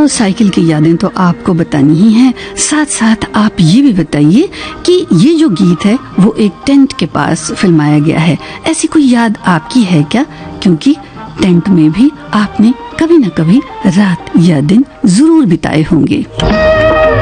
Cycle की यादें तो आपको बतानी ही है, साथ साथ आप ये भी बताइए कि ये जो गीत है वो एक टेंट के पास फिल्माया गया है। ऐसी कोई याद आपकी है क्या? क्योंकि टेंट में भी आपने कभी न कभी रात या दिन जरूर बिताए होंगे।